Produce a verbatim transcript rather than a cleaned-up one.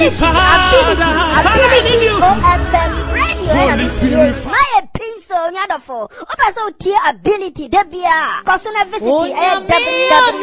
ability, ability for F M radio. My pencil, nyadofo. Opa so tier ability, debia. Cause on a visit, w w w